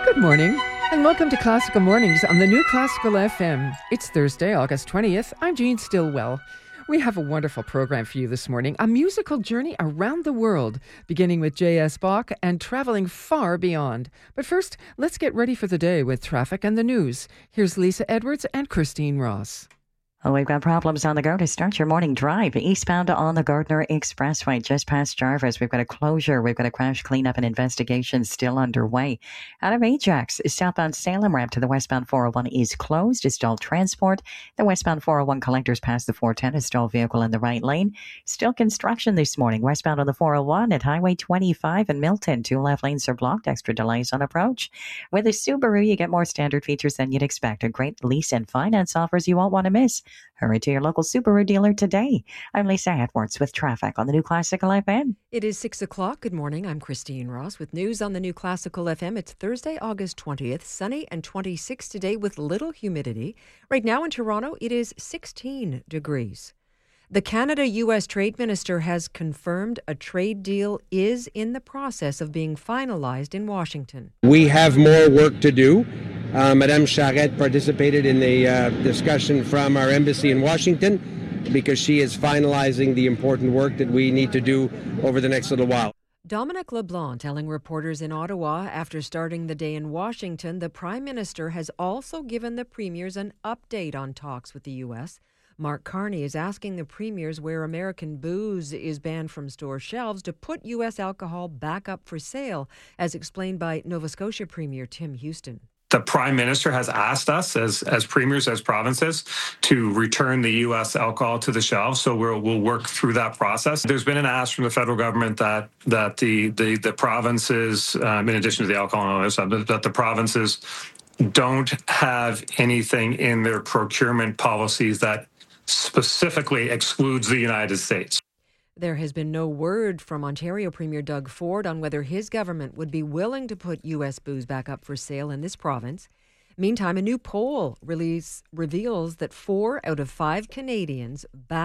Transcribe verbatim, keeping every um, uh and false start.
Good morning, and welcome to Classical Mornings on the New Classical F M. It's Thursday, August twentieth. I'm Jean Stillwell. We have a wonderful program for you this morning, a musical journey around the world, beginning with J S. Bach and traveling far beyond. But first, let's get ready for the day with traffic and the news. Here's Lisa Edwards and Christine Ross. Well, we've got problems on the go to start your morning drive. Eastbound on the Gardner Expressway, just past Jarvis. We've got a closure. We've got a crash cleanup and investigation still underway. Out of Ajax, southbound Salem ramp to the westbound four oh one is closed. Is stalled transport. The westbound four oh one collectors past the four ten. A stalled vehicle in the right lane. Still construction this morning. Westbound on the four oh one at Highway twenty-five in Milton. Two left lanes are blocked. Extra delays on approach. With a Subaru, you get more standard features than you'd expect. A great lease and finance offers you won't want to miss. Hurry to your local Subaru dealer today. I'm Lisa Edwards with traffic on the New Classical F M. It is six o'clock. Good morning. I'm Christine Ross with news on the New Classical F M. It's Thursday, August twentieth, sunny and twenty-six today with little humidity. Right now in Toronto, it is sixteen degrees. The Canada-U S Trade Minister has confirmed a trade deal is in the process of being finalized in Washington. We have more work to do. Uh, Madame Charette participated in the uh, discussion from our embassy in Washington because she is finalizing the important work that we need to do over the next little while. Dominic LeBlanc telling reporters in Ottawa after starting the day in Washington, the Prime Minister has also given the premiers an update on talks with the U S. Mark Carney is asking the premiers where American booze is banned from store shelves to put U S alcohol back up for sale, as explained by Nova Scotia Premier Tim Houston. The Prime Minister has asked us as as premiers, as provinces, to return the U S alcohol to the shelves. So we'll we'll work through that process. There's been an ask from the federal government that that the the, the provinces, um, in addition to the alcohol and other stuff, that the provinces don't have anything in their procurement policies that specifically excludes the United States. There has been no word from Ontario Premier Doug Ford on whether his government would be willing to put U S booze back up for sale in this province. Meantime, a new poll release reveals that four out of five Canadians back